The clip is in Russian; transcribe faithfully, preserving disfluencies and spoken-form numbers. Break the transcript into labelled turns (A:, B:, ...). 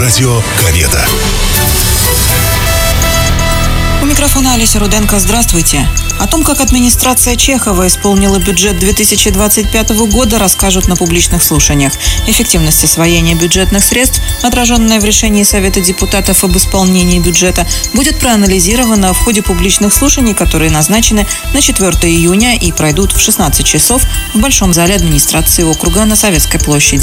A: Радио Комета.
B: У микрофона Олеся Руденко. Здравствуйте. О том, как администрация Чехова исполнила бюджет две тысячи двадцать пятого года, расскажут на публичных слушаниях. Эффективность освоения бюджетных средств, отраженная в решении Совета депутатов об исполнении бюджета, будет проанализирована в ходе публичных слушаний, которые назначены на четвёртое июня и пройдут в шестнадцать часов в Большом зале администрации округа на Советской площади.